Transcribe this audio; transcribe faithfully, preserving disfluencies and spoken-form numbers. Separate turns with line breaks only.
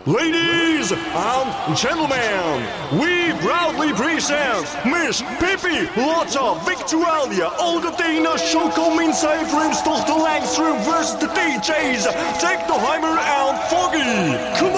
Ladies and gentlemen, we proudly present Miss Pippi Lotta Victualia Olga-Dana Schokominzai-Vriends Tochter Langstrup versus the D Js Technoheimer and Foggy. Come